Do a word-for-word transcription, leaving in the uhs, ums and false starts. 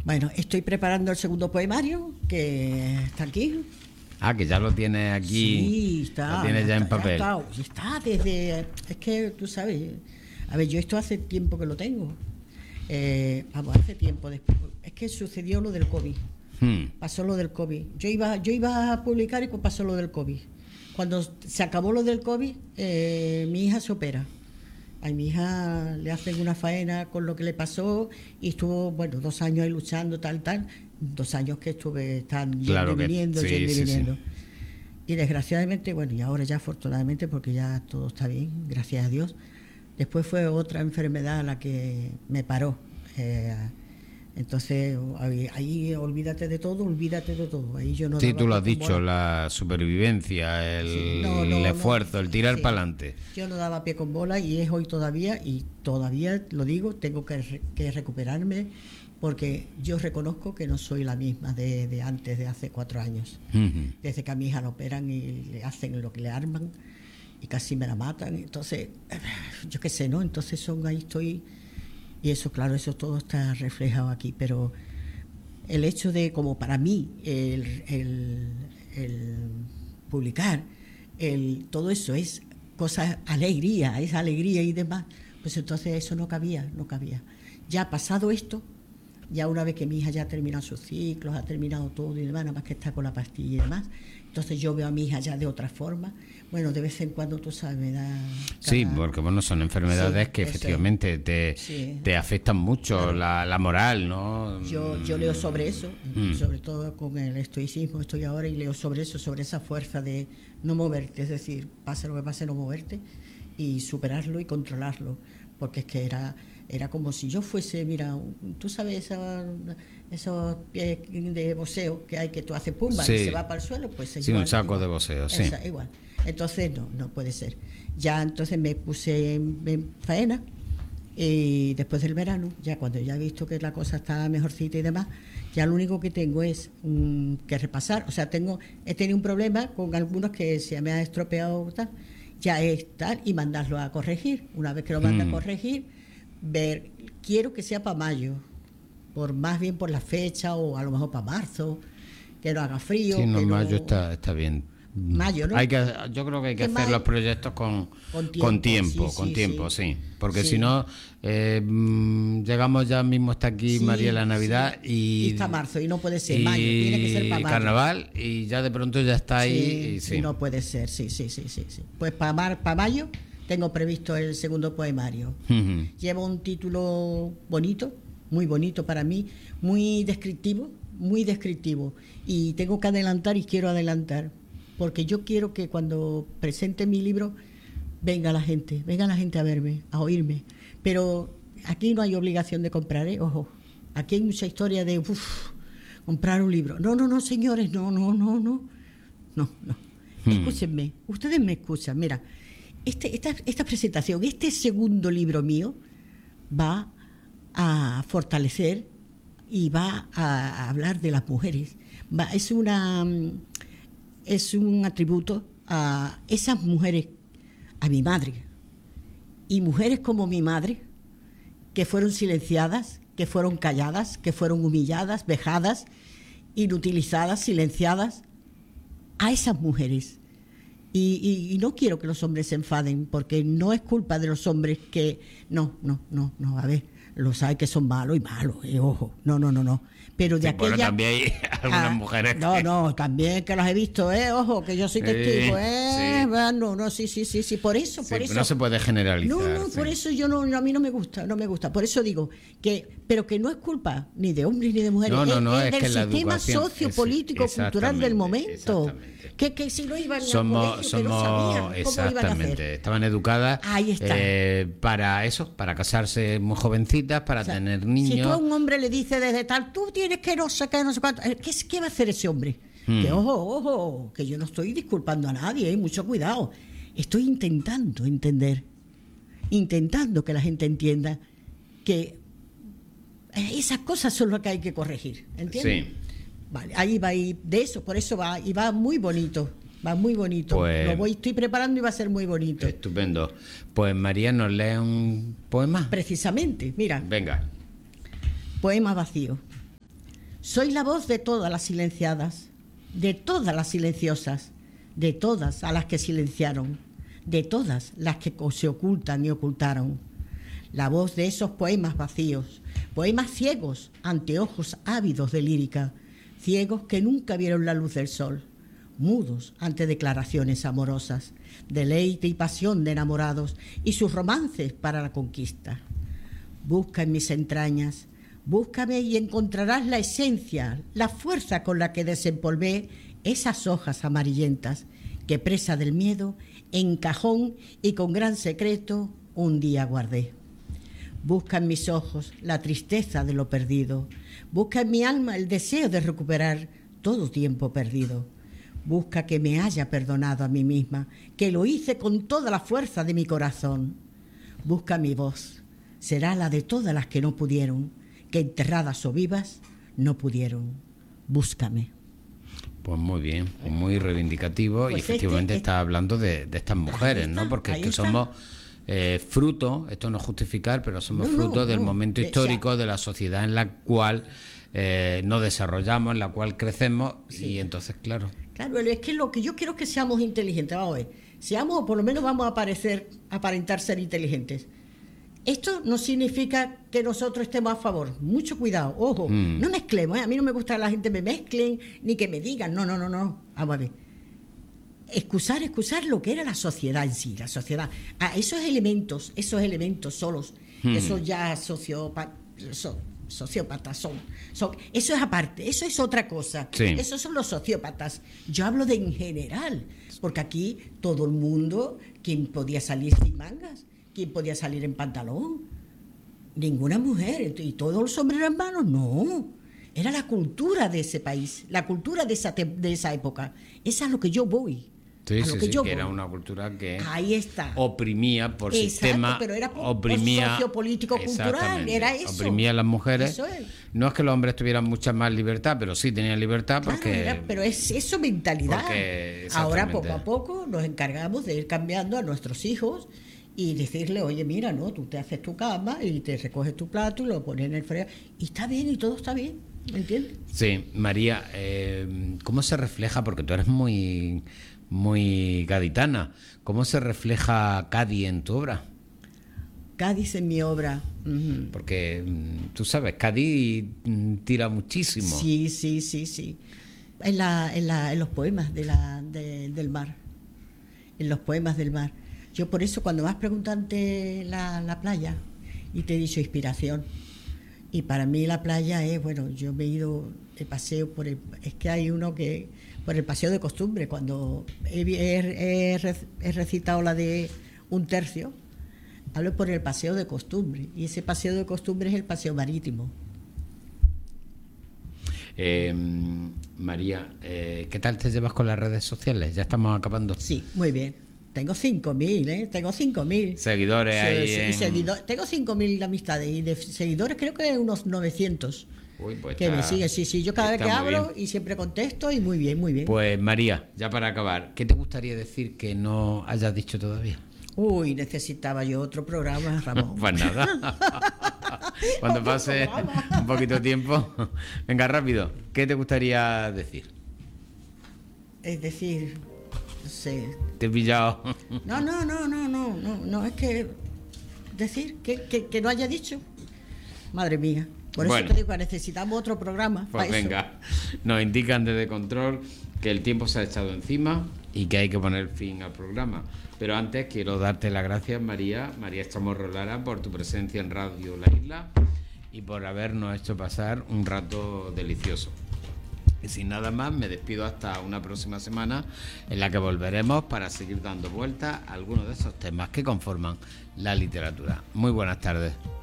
Bueno, estoy preparando el segundo poemario, que está aquí. Ah, que ya lo tienes aquí. Sí, está. Lo tienes ya, ya en está, papel. Ya está, está desde... Es que, tú sabes... A ver, yo esto hace tiempo que lo tengo. Eh, vamos, hace tiempo después. Es que sucedió lo del COVID. Hmm. Pasó lo del COVID. Yo iba, yo iba a publicar y pasó lo del COVID. Cuando se acabó lo del COVID, eh, mi hija se opera. A mi hija le hacen una faena con lo que le pasó y estuvo, bueno, dos años ahí luchando, tal, tal. Dos años que estuve tan claro yendo y viniendo, sí, yendo y sí, viniendo. Sí. Y desgraciadamente, bueno, y ahora ya afortunadamente, porque ya todo está bien, gracias a Dios. Después fue otra enfermedad la que me paró. Eh, entonces, ahí, ahí olvídate de todo, olvídate de todo. Ahí yo no sí, tú lo has dicho, bola. la supervivencia, el, sí, no, no, el esfuerzo, no, el tirar sí. para adelante. Yo no daba pie con bola y es hoy todavía, y todavía lo digo, tengo que, que recuperarme, porque yo reconozco que no soy la misma de, de antes, de hace cuatro años. Uh-huh. Desde que a mi hija la operan y le hacen lo que le arman y casi me la matan. Entonces, yo qué sé, ¿no? Entonces son ahí estoy... Y eso, claro, eso todo está reflejado aquí, pero el hecho de, como para mí, el, el, el publicar, el, todo eso es cosa, alegría, es alegría y demás, pues entonces eso no cabía, no cabía. Ya pasado esto, ya una vez que mi hija ya ha terminado sus ciclos, ha terminado todo y demás, nada más que está con la pastilla y demás, entonces yo veo a mi hija ya de otra forma. Bueno, de vez en cuando, tú sabes, me da... Cada... Sí, porque bueno, son enfermedades sí, que efectivamente es. te, sí. te afectan mucho, claro. la, la moral, ¿no? Yo, yo leo sobre eso, mm. sobre todo con el estoicismo estoy ahora, y leo sobre eso, sobre esa fuerza de no moverte, es decir, pase lo que pase, no moverte, y superarlo y controlarlo, porque es que era... Era como si yo fuese, mira, tú sabes esa, esos pies de boxeo que hay, que tú haces pumba sí. y se va para el suelo, pues es sí, igual, un saco igual, de boxeo, sí. Esa, igual. Entonces no, no puede ser. Ya entonces me puse en, en faena, y después del verano, ya cuando ya he visto que la cosa está mejorcita y demás, ya lo único que tengo es um, que repasar. O sea, tengo he tenido un problema con algunos que se me ha estropeado tal, ya es tal, y mandarlo a corregir. Una vez que lo manda mm. a corregir, ver, quiero que sea para mayo, por más bien por la fecha, o a lo mejor para marzo, que no haga frío. Sí, no, que mayo no... está, está bien. Mayo, ¿no? Hay que, yo creo que hay que hacer mayo? los proyectos con, con tiempo, con tiempo, sí, con sí, tiempo sí. sí. Porque sí. si no, eh, llegamos ya mismo hasta aquí, sí, María, la Navidad sí. y... y está marzo, y no puede ser mayo, tiene que ser para mayo. Carnaval, y ya de pronto ya está ahí. Sí, y, sí. y no puede ser, sí, sí, sí, sí. sí. Pues para, mar, para mayo... tengo previsto el segundo poemario. Uh-huh. Lleva un título bonito, muy bonito para mí, muy descriptivo, muy descriptivo. Y tengo que adelantar y quiero adelantar, porque yo quiero que cuando presente mi libro venga la gente, venga la gente a verme, a oírme. Pero aquí no hay obligación de comprar, ¿eh? Ojo, aquí hay mucha historia de uf, comprar un libro. No, no, no, señores, no, no, no, no, no, no. Uh-huh. Escúchenme, ustedes me escuchan, mira. Este, esta, esta presentación, este segundo libro mío va a fortalecer y va a, a hablar de las mujeres. Va, es una es un atributo a esas mujeres, a mi madre, y mujeres como mi madre, que fueron silenciadas, que fueron calladas, que fueron humilladas, vejadas, inutilizadas, silenciadas, a esas mujeres. Y, y, y no quiero que los hombres se enfaden, porque no es culpa de los hombres que... No, no, no, no, a ver, lo sabe que son malos y malos, eh, ojo, no, no, no, no. Pero de sí, aquella... Bueno, también hay algunas ah, mujeres No, que... no, también que las he visto, eh, ojo, que yo soy testigo, eh, sí. no, no, sí, sí, sí, sí, por eso, sí, por eso... No se puede generalizar. No, no, sí. por eso yo no, a mí no me gusta, no me gusta, por eso digo que, pero que no es culpa ni de hombres ni de mujeres, no, no, es, no, es, es del que la sistema educación, sociopolítico, es, cultural del momento, que, que si no iban somos, al colegio, somos, que no sabían cómo iban a hacer. Estaban educadas Ahí está. Eh, para eso, para casarse muy jovencitas, para o sea, tener niños. Si tú a un hombre le dices desde tal, tú tienes que no sé qué, no sé cuánto, ¿qué, qué va a hacer ese hombre? Hmm. Que ojo, ojo, que yo no estoy disculpando a nadie, ¿eh? Mucho cuidado. Estoy intentando entender, intentando que la gente entienda que esas cosas son las que hay que corregir, ¿entiendes? Sí. Vale, ahí va, y de eso, por eso va, y va muy bonito. Va muy bonito, pues, lo voy, estoy preparando y va a ser muy bonito. Estupendo. Pues María, ¿nos lee un poema? Precisamente, mira. Venga. Poema vacío. Soy la voz de todas las silenciadas, de todas las silenciosas, de todas a las que silenciaron, de todas las que se ocultan y ocultaron. La voz de esos poemas vacíos, poemas ciegos ante ojos ávidos de lírica, ciegos que nunca vieron la luz del sol, mudos ante declaraciones amorosas, deleite y pasión de enamorados y sus romances para la conquista. Busca en mis entrañas, búscame y encontrarás la esencia, la fuerza con la que desempolvé esas hojas amarillentas que, presa del miedo, en cajón y con gran secreto un día guardé. Busca en mis ojos la tristeza de lo perdido, busca en mi alma el deseo de recuperar todo tiempo perdido. Busca que me haya perdonado a mí misma, que lo hice con toda la fuerza de mi corazón. Busca mi voz, será la de todas las que no pudieron, que enterradas o vivas no pudieron. Búscame. Pues muy bien, muy reivindicativo. Pues y efectivamente este, está hablando de, de estas mujeres, está, ¿no? Porque es que somos eh, fruto, esto no es justificar, pero somos no, fruto no, del no, momento histórico, de la sociedad en la cual eh, nos desarrollamos, en la cual crecemos, sí. Y entonces, claro. Claro, es que lo que yo quiero es que seamos inteligentes. Vamos a ver, seamos, o por lo menos vamos a parecer, aparentar ser inteligentes. Esto no significa que nosotros estemos a favor. Mucho cuidado, ojo, mm. no mezclemos, ¿eh? A mí no me gusta que la gente me mezclen, ni que me digan, no, no, no, no. Vamos a ver. Excusar, excusar lo que era la sociedad en sí, la sociedad. Ah, esos elementos, esos elementos solos, mm. esos ya sociópatas, so, sociópatas son, son. Eso es aparte, eso es otra cosa. Sí. Esos son los sociópatas. Yo hablo de en general, porque aquí todo el mundo, quien podía salir sin mangas, ¿quién podía salir en pantalón? Ninguna mujer. ¿Y todos los sombreros en manos? No. Era la cultura de ese país, la cultura de esa, de esa época. Esa es a lo que yo voy. Sí, a lo sí, que sí, yo que voy. era una cultura que ahí está. oprimía por Exacto, sistema, pero era por, oprimía, por sociopolítico-cultural, era eso. Oprimía a las mujeres. Eso es. No es que los hombres tuvieran mucha más libertad, pero sí tenían libertad porque... Claro, era, pero es eso mentalidad. Porque, ahora poco a poco nos encargamos de ir cambiando a nuestros hijos y decirle, oye, mira, no, tú te haces tu cama y te recoges tu plato y lo pones en el fregadero. Y está bien, y todo está bien, ¿me entiendes? Sí, María, eh, ¿cómo se refleja? Porque tú eres muy, muy gaditana. ¿Cómo se refleja Cádiz en tu obra? Cádiz en mi obra. Uh-huh. Porque, tú sabes, Cádiz tira muchísimo. Sí, sí, sí, sí. En, la, en, la, en los poemas de la, de, del mar. En los poemas del mar. Yo por eso cuando vas preguntante la, la playa y te he dicho inspiración, y para mí la playa es, bueno, yo me he ido de paseo por el, es que hay uno que, por el paseo de costumbre, cuando he, he, he, he recitado la de un tercio, hablo por el paseo de costumbre, y ese paseo de costumbre es el paseo marítimo. Eh, María, eh, ¿qué tal te llevas con las redes sociales? Ya estamos acabando. Sí, muy bien. Tengo cinco mil, ¿eh? Tengo cinco mil. Seguidores sí, ahí sí, en... seguidor, tengo cinco mil amistades y de seguidores creo que unos novecientos. Uy, pues que está, me siguen, sí, sí. Yo cada vez que hablo bien. Y siempre contesto y muy bien, muy bien. Pues María, ya para acabar, ¿qué te gustaría decir que no hayas dicho todavía? Uy, necesitaba yo otro programa, Ramón. Pues nada. Cuando pase programa. Un poquito de tiempo. Venga, rápido. ¿Qué te gustaría decir? Es decir... Sí. Te he pillado. No, no, no, no, no, no, no, es que decir que, que, que no haya dicho. Madre mía. Por eso bueno, te digo que necesitamos otro programa. Pues para venga, eso. Nos indican desde control que el tiempo se ha echado encima y que hay que poner fin al programa. Pero antes quiero darte las gracias, María, María Chamorro Lara, por tu presencia en Radio La Isla y por habernos hecho pasar un rato delicioso. Y sin nada más, me despido hasta una próxima semana en la que volveremos para seguir dando vueltas a algunos de esos temas que conforman la literatura. Muy buenas tardes.